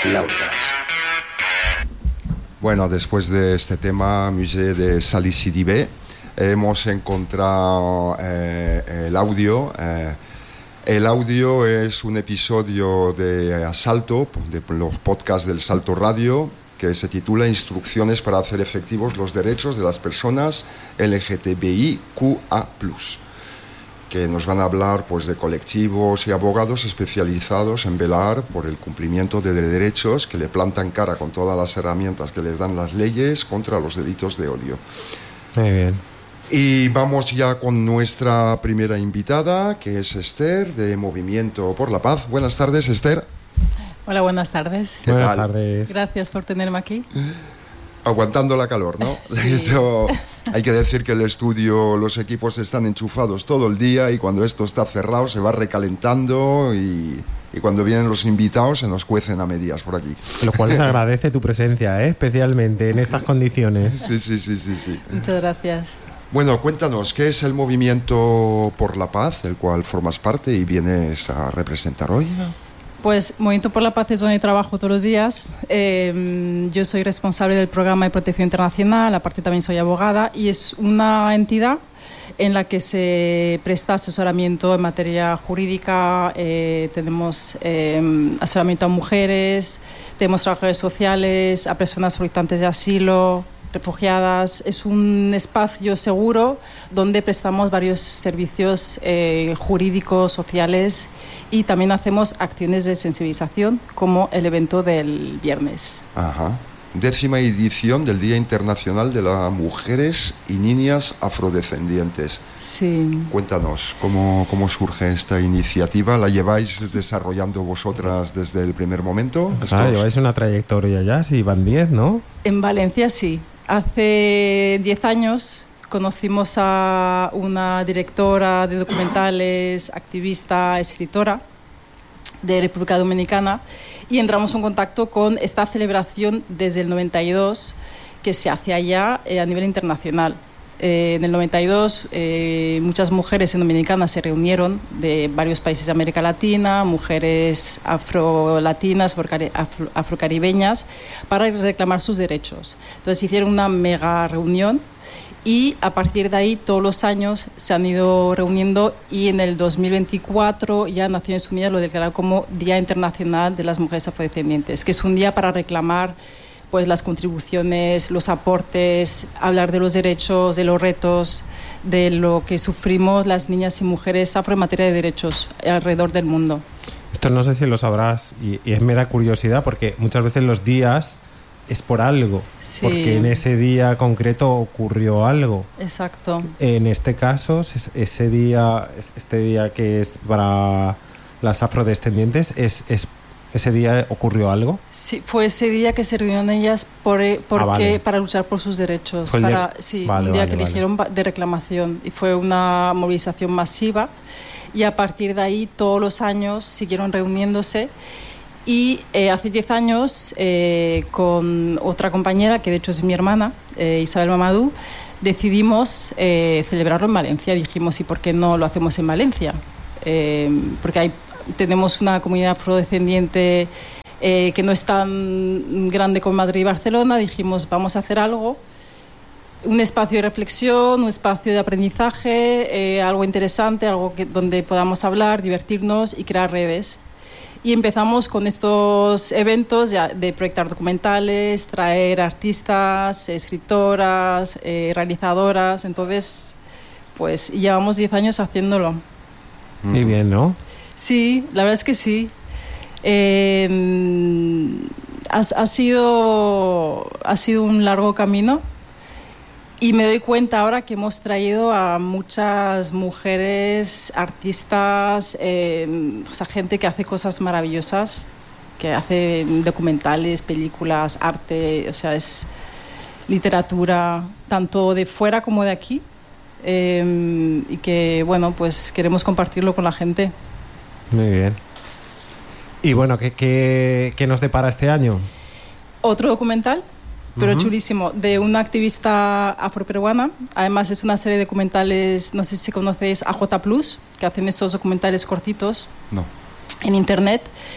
flautas. Bueno, después de este tema, Musée de Sally Sidibé, hemos encontrado el audio. El audio es un episodio de Asalto, de los podcasts del Salto Radio, que se titula Instrucciones para hacer efectivos los derechos de las personas LGTBIQA+, que nos van a hablar pues, de colectivos y abogados especializados en velar por el cumplimiento de derechos que le plantan cara con todas las herramientas que les dan las leyes contra los delitos de odio. Muy bien. Y vamos ya con nuestra primera invitada, que es Esther, de Movimiento por la Paz. Buenas tardes, Esther. Hola, buenas tardes. ¿Qué Buenas tal? tardes. Gracias por tenerme aquí. Aguantando la calor, ¿no? Sí. Eso, hay que decir que el estudio, los equipos están enchufados todo el día y cuando esto está cerrado se va recalentando y cuando vienen los invitados se nos cuecen a medias por aquí. Lo cual se agradece tu presencia, especialmente en estas condiciones. Sí. Muchas gracias. Bueno, cuéntanos, ¿qué es el Movimiento por la Paz, del cual formas parte y vienes a representar hoy? Pues Movimiento por la Paz es donde trabajo todos los días. Yo soy responsable del programa de protección internacional, aparte también soy abogada, y es una entidad en la que se presta asesoramiento en materia jurídica. Tenemos asesoramiento a mujeres, tenemos trabajadores sociales, a personas solicitantes de asilo, refugiadas. Es un espacio seguro donde prestamos varios servicios jurídicos, sociales, y también hacemos acciones de sensibilización como el evento del viernes. Ajá. 10ª edición del Día Internacional de las Mujeres y Niñas Afrodescendientes. Sí. Cuéntanos, ¿cómo surge esta iniciativa? ¿La lleváis desarrollando vosotras desde el primer momento? Lleváis una trayectoria ya, sí, van 10, ¿no? En Valencia sí. Hace 10 años conocimos a una directora de documentales, activista, escritora de República Dominicana, y entramos en contacto con esta celebración desde el 92 que se hace allá a nivel internacional. En el 92 muchas mujeres en Dominicana se reunieron de varios países de América Latina, mujeres afrolatinas, afrocaribeñas, para reclamar sus derechos. Entonces hicieron una mega reunión y a partir de ahí todos los años se han ido reuniendo, y en el 2024 ya Naciones Unidas lo declaró como Día Internacional de las Mujeres Afrodescendientes, que es un día para reclamar pues las contribuciones, los aportes, hablar de los derechos, de los retos, de lo que sufrimos las niñas y mujeres afro en materia de derechos alrededor del mundo. Esto no sé si lo sabrás y es mera curiosidad, porque muchas veces los días es por algo, Sí. porque en ese día concreto ocurrió algo. Exacto. En este caso, este día que es para las afrodescendientes, ¿ese día ocurrió algo? Sí, fue ese día que se reunieron ellas vale. para luchar por sus derechos. Fue el día- Un día que eligieron de reclamación, y fue una movilización masiva, y a partir de ahí todos los años siguieron reuniéndose. Y hace 10 años, con otra compañera, que de hecho es mi hermana, Isabel Mamadou, decidimos celebrarlo en Valencia. Dijimos, ¿y por qué no lo hacemos en Valencia? Porque tenemos una comunidad afrodescendiente que no es tan grande como Madrid y Barcelona. Dijimos, vamos a hacer algo, un espacio de reflexión, un espacio de aprendizaje, algo interesante, algo donde podamos hablar, divertirnos y crear redes. Y empezamos con estos eventos de proyectar documentales, traer artistas, escritoras, realizadoras. Entonces, pues llevamos 10 años haciéndolo. Muy bien, ¿no? Sí, la verdad es que sí. Ha sido un largo camino, y me doy cuenta ahora que hemos traído a muchas mujeres artistas, gente que hace cosas maravillosas, que hace documentales, películas, arte, es literatura, tanto de fuera como de aquí, y que, bueno, pues queremos compartirlo con la gente. Muy bien. Y bueno, ¿qué nos depara este año? Otro documental, pero chulísimo, de una activista afroperuana. Además es una serie de documentales, no sé si conocéis AJ+, que hacen estos documentales cortitos. No. En internet.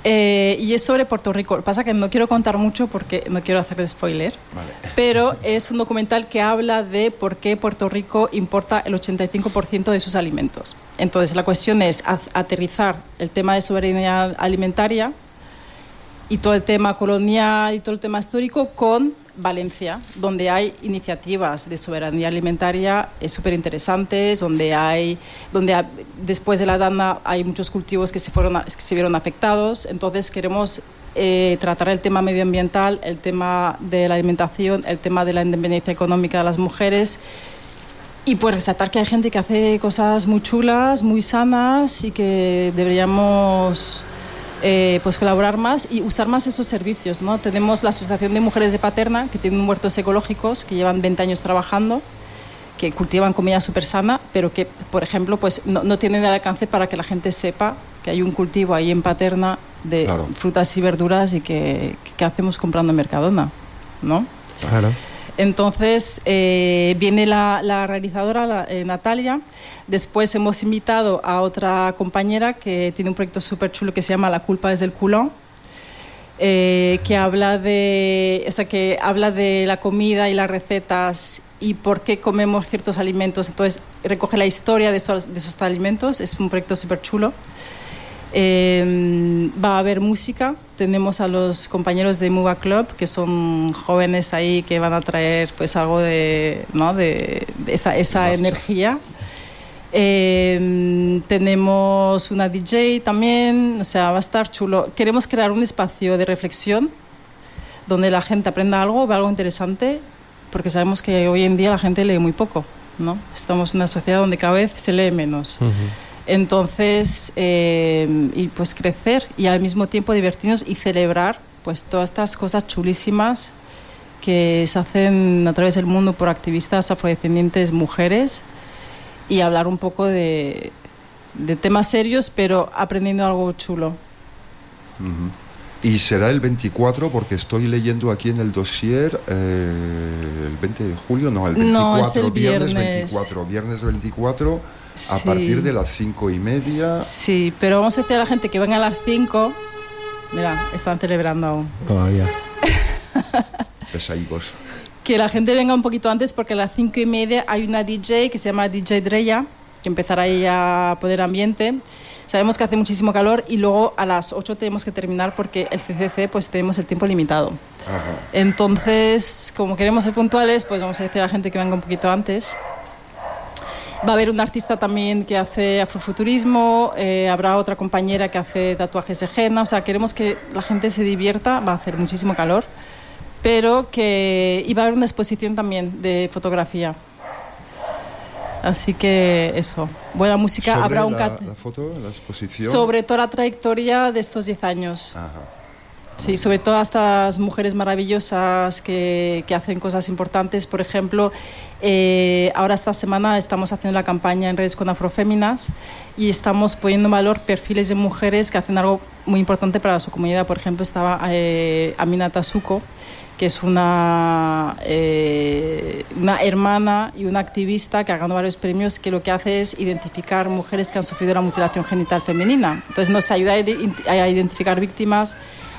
Y es sobre Puerto Rico. Lo que pasa es que no quiero contar mucho porque no quiero hacer de spoiler. Vale. Pero es un documental que habla de por qué Puerto Rico importa el 85% de sus alimentos. Entonces, la cuestión es aterrizar el tema de soberanía alimentaria y todo el tema colonial y todo el tema histórico con Valencia, donde hay iniciativas de soberanía alimentaria súper interesantes, donde después de la Dana hay muchos cultivos que se vieron afectados. Entonces queremos tratar el tema medioambiental, el tema de la alimentación, el tema de la independencia económica de las mujeres y pues resaltar que hay gente que hace cosas muy chulas, muy sanas y que deberíamos pues colaborar más y usar más esos servicios, ¿no? Tenemos la Asociación de Mujeres de Paterna, que tienen huertos ecológicos, que llevan 20 años trabajando, que cultivan comida súper sana, pero que, por ejemplo, pues no tienen el alcance para que la gente sepa que hay un cultivo ahí en Paterna de frutas y verduras y que hacemos comprando en Mercadona, ¿no? Claro. Entonces viene la realizadora, Natalia. Después hemos invitado a otra compañera que tiene un proyecto súper chulo que se llama La culpa es del culón, que habla de la comida y las recetas y por qué comemos ciertos alimentos. Entonces recoge la historia de esos alimentos. Es un proyecto súper chulo. Va a haber música. Tenemos a los compañeros de Muba Club, que son jóvenes ahí que van a traer pues algo de esa energía. Tenemos una DJ también, o sea, va a estar chulo. Queremos crear un espacio de reflexión donde la gente aprenda algo, vea algo interesante, porque sabemos que hoy en día la gente lee muy poco, ¿no? Estamos en una sociedad donde cada vez se lee menos. Uh-huh. Entonces, y pues crecer y al mismo tiempo divertirnos y celebrar pues todas estas cosas chulísimas que se hacen a través del mundo por activistas afrodescendientes mujeres y hablar un poco de temas serios, pero aprendiendo algo chulo. Uh-huh. Y será el 24, porque estoy leyendo aquí en el dossier, el 20 de julio, no, el 24, no, es el viernes 24, viernes 24, a partir de las 5:30. Sí, pero vamos a decir a la gente que venga a las 5. Mira, están celebrando aún. Todavía. Pesaicos. Que la gente venga un poquito antes porque a las 5:30 hay una DJ que se llama DJ Dreya, que empezará ahí a poner ambiente. Sabemos que hace muchísimo calor y luego a las 8 tenemos que terminar porque el CCC pues tenemos el tiempo limitado. Ajá. Entonces, como queremos ser puntuales, pues vamos a decir a la gente que venga un poquito antes. Va a haber un artista también que hace afrofuturismo, habrá otra compañera que hace tatuajes de henna, o sea, queremos que la gente se divierta, va a hacer muchísimo calor, pero que y va a haber una exposición también de fotografía. Así que eso, buena música. ¿Sobre habrá la foto, la exposición? Sobre toda la trayectoria de estos 10 años. Ajá. Sí, sobre todas estas mujeres maravillosas que hacen cosas importantes. Por ejemplo, ahora esta semana estamos haciendo la campaña en redes con Afroféminas y estamos poniendo en valor perfiles de mujeres que hacen algo muy importante para su comunidad. Por ejemplo, estaba Aminata Suko, que es una hermana y una activista que ha ganado varios premios, que lo que hace es identificar mujeres que han sufrido la mutilación genital femenina. Entonces nos ayuda a identificar víctimas,